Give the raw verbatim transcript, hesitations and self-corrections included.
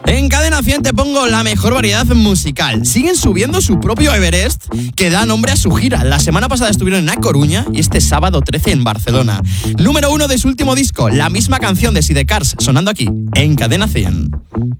En Cadena cien te pongo la mejor variedad musical. Siguen subiendo su propio Everest, que da nombre a su gira. La semana pasada estuvieron en A Coruña y este sábado trece en Barcelona. Número uno de su último disco, la misma canción de Sidecars, sonando aquí, en Cadena cien.